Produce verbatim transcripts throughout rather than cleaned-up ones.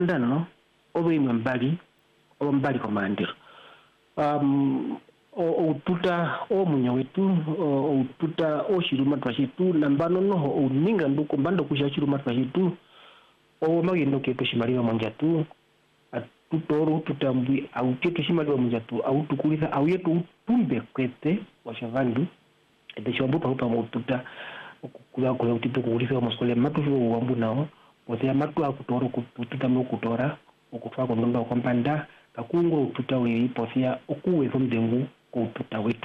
ndano obe mbali o mbali komandiro um o tuta o munya wetu o tuta o shiruma twashitu nambano no o ninga nduko bando kusha shiruma twashitu o magendo ke tushimaliwa monjatu atutoro tutambui au ke tushimaliwa monjatu au tukulisa au yetu tumbe kwete washavandu ete shombo pa mo tuta kula kula utipe kulisa moskole matu sho wambu nao potea matu akutoro kututa mo kutora okutwa ko ndo kompanda kakungo tuta we posia okuwe zomdengu kututa wetu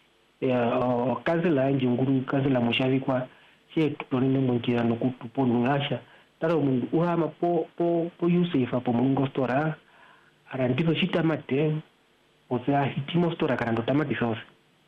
ya uh, kazi la nje nguru kazi la mushavi kwa she tutonene mwenjira no kutupo ngasha taro mungu uhama po po po yusefa po mungu stora arandizo shita mate posia hitimo stora karando tamati sauce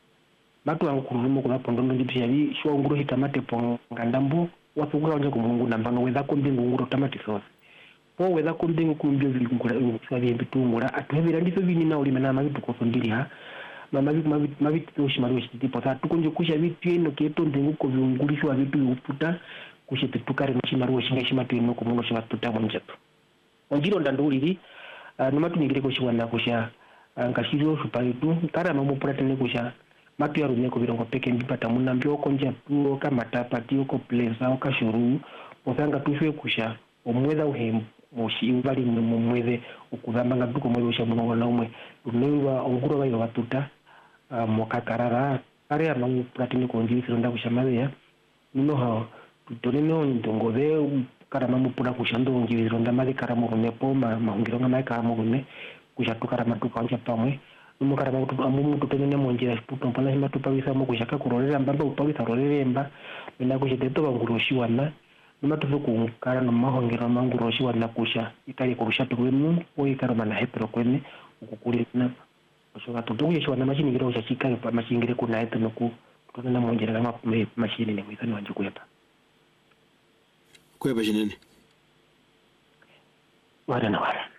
matu ankurumo kuna pondondo ndibishavi shwa nguru hitamate po ngandambo wasugura wanje ku mungu nambano weza ko mbingu nguru tamati sauce po weza ko mbingu ku mbyo vilingura sabi bitungura atwebira ndizo bini na ulima na mabitu ko sondiri ha mama mabitu mabitu toshimaro shitipo sa tukonje kusha bitu eno keto ndengu ko vilungurishwa bitu uputa kushite tukare nchimaro shinga shimatu eno ko muno shima tuta monjeto ongiro ndanduliri numatu ningire ko shiwana kusha ngashiro supaitu kara mambo pratene kusha matu yaro nyeko birongo peke mbipata munambyo ko njatu kama tapati ko pleza ko shuru posanga tushwe kusha omweza uhemu moshi bali mu mweze ukuzamba ngaduko mweze ushamuno na umwe unewa onguro bayo batuta mo kakarara ari ama pratene ko njisi ronda kushamaya nino ha tutoneno ndongove karama mupura kushando njisi ronda mali karamo nepo ma maungiro ngama karamo ne kushatuka rama tukanja pamwe numo karama amumu tutonene monjira puto mpana hima tupawisa mo kushaka kurorera mbamba upawisa roreremba bina kushiteto banguroshiwana numatufu kukara no mahongero manguroshi wana kusha ikari kurusha tukwenu o ikara mana hepro kwene ukukulina oshoka tutuye shwana machini ngiro sha chikari pa machingire kuna eto noku tuna monjera kama machini ne kwithani wanje kuyepa kuyepa jinene wara na wara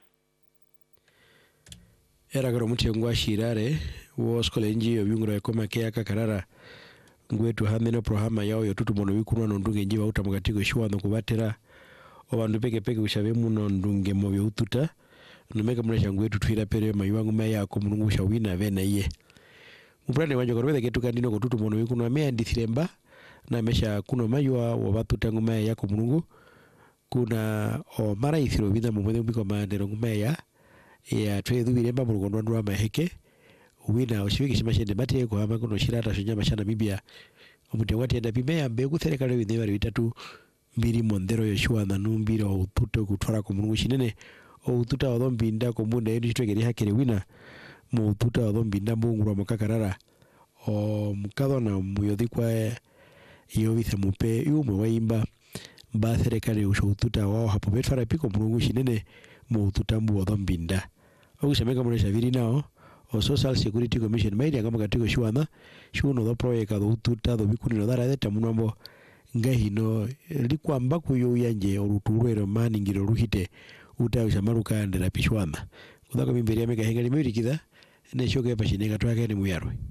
era garo muti ngwa shirare wo skole njiyo byungura yakoma kya kakarara ngwetu hameno prohama yao yotutu mono wikunwa nondunge njiwa utamugatiko shwa no kubatera obandu peke peke ushabe muno ndunge mobyo ututa numeka munesha ngwetu twira pere mayiwangu maya ko munungu shawina bena iye muprane wanje korwede ketu kandino ko tutu mono wikunwa me andithiremba na mesha kuno maywa wabatuta ngumaya yako munungu kuna o mara ithiro bida mumwede mbiko mandero ngumaya ya twedu biremba murugondo ndwa maheke wina oshiwiki shimashende bate ko hama kuno shirata shinyama shana bibia omude watenda bimea mbegu serikali bine bari bitatu mbiri mondero yoshua na numbira otuto kutwara ku mungu shinene otuta odombinda ko munda yindi twegeri hakere wina mu otuta odombinda mbungura mukakarara o mukadona muyodi kwa iyo bithe mupe yumwe waimba ba serikali ushotuta wao hapo betwara piko mungu shinene mu otuta mbu odombinda okushameka munesha biri nao o Social Security Commission maidi ngamba katiko shwana shuno do project do tuta do bikunino dara deta munambo ngahino likwamba kuyo yanje oruturwero maningiro ruhite utawisa maruka ndera pishwana kudaka mimberi ameka hengali mirikiza ne shoke pashineka twake ne muyarwe